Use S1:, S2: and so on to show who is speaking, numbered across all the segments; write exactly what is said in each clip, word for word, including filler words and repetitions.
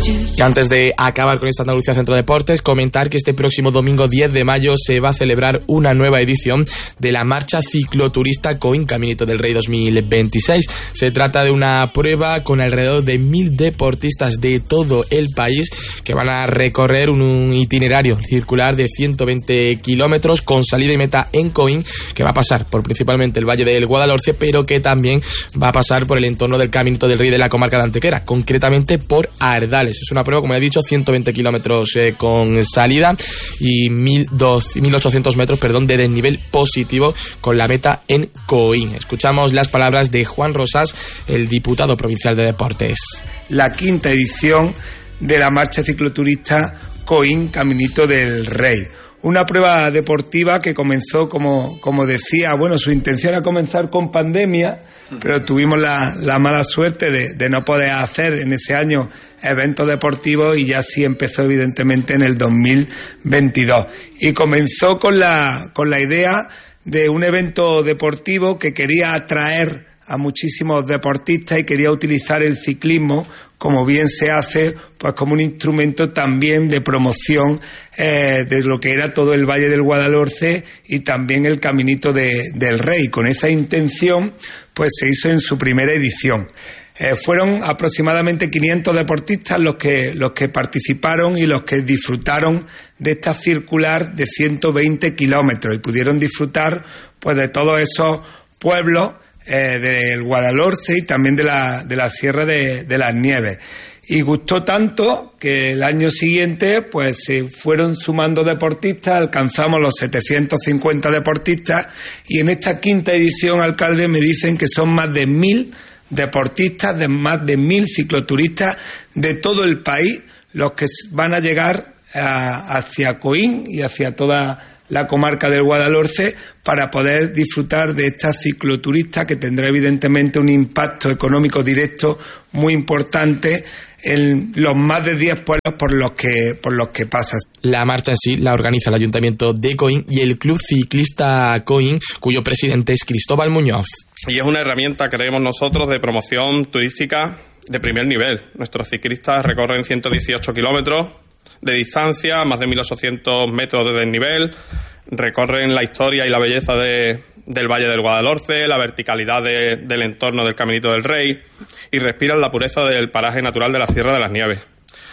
S1: Y antes de acabar con esta Andalucía Centro Deportes, comentar que este próximo domingo diez de mayo se va a celebrar una nueva edición de la marcha cicloturista Coín Caminito del Rey dos mil veintiséis. Se trata de una prueba con alrededor de mil deportistas de todo el país que van a recorrer un, un itinerario circular de ciento veinte kilómetros con salida y meta en Coín, que va a pasar por principalmente el Valle del Guadalhorce, pero que también va a pasar por el entorno del Caminito del Rey de la comarca de Antequera, concretamente por Ardales. Es una prueba, como he dicho, ciento veinte kilómetros eh, con salida y mil ochocientos metros perdón, de desnivel positivo con la meta en Coín. Escuchamos las palabras de Juan Rosas, el diputado provincial de Deportes.
S2: La quinta edición de la marcha cicloturista Coín Caminito del Rey. Una prueba deportiva que comenzó, como, como decía, bueno, su intención era comenzar con pandemia, pero tuvimos la, la mala suerte de, de no poder hacer en ese año eventos deportivos y ya sí empezó evidentemente en el dos mil veintidós. Y comenzó con la, con la idea de un evento deportivo que quería atraer a muchísimos deportistas y quería utilizar el ciclismo, como bien se hace, pues como un instrumento también de promoción eh, de lo que era todo el Valle del Guadalhorce y también el Caminito de, del Rey. Con esa intención, pues se hizo en su primera edición. Eh, fueron aproximadamente quinientos deportistas los que, los que participaron y los que disfrutaron de esta circular de ciento veinte kilómetros y pudieron disfrutar pues de todos esos pueblos Eh, del Guadalhorce y también de la, de la Sierra de, de las Nieves. Y gustó tanto que el año siguiente pues se fueron sumando deportistas, alcanzamos los setecientos cincuenta deportistas y en esta quinta edición, alcalde, me dicen que son más de mil deportistas, de más de mil cicloturistas de todo el país los que van a llegar a, hacia Coín y hacia toda la comarca del Guadalhorce para poder disfrutar de esta cicloturista que tendrá evidentemente un impacto económico directo muy importante en los más de diez pueblos por los que por los que pasa.
S1: La marcha en sí la organiza el Ayuntamiento de Coín y el Club Ciclista Coín, cuyo presidente es Cristóbal Muñoz.
S3: Y es una herramienta, creemos nosotros, de promoción turística de primer nivel. Nuestros ciclistas recorren ciento dieciocho kilómetros de distancia, más de mil ochocientos metros de desnivel, recorren la historia y la belleza de, del Valle del Guadalhorce, la verticalidad de, del entorno del Caminito del Rey y respiran la pureza del paraje natural de la Sierra de las Nieves.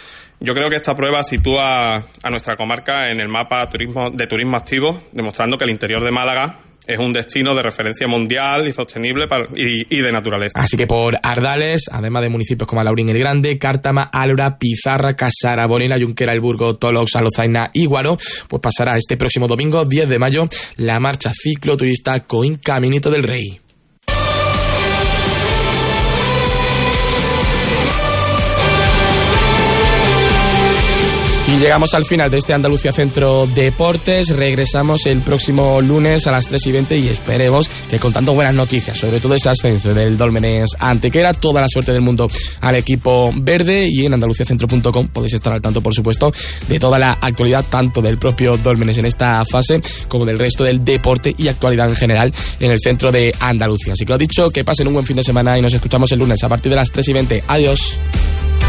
S3: Yo creo que esta prueba sitúa a nuestra comarca en el mapa turismo, de turismo activo, demostrando que el interior de Málaga es un destino de referencia mundial y sostenible para, y, y de naturaleza.
S1: Así que por Ardales, además de municipios como Alaurín el Grande, Cártama, Álora, Pizarra, Casara, Bonela, Junquera, El Burgo, Tolox, Alozaina y Guaro, pues pasará este próximo domingo diez de mayo la marcha cicloturista Coín Caminito del Rey. Y llegamos al final de este Andalucía Centro Deportes. Regresamos el próximo lunes a las tres y veinte y esperemos que contando buenas noticias, sobre todo ese ascenso del Dólmenes Antequera. Toda la suerte del mundo al equipo verde y en andaluciacentro punto com podéis estar al tanto, por supuesto, de toda la actualidad, tanto del propio Dólmenes en esta fase como del resto del deporte y actualidad en general en el centro de Andalucía. Así que lo dicho, que pasen un buen fin de semana y nos escuchamos el lunes a partir de las tres y veinte. Adiós.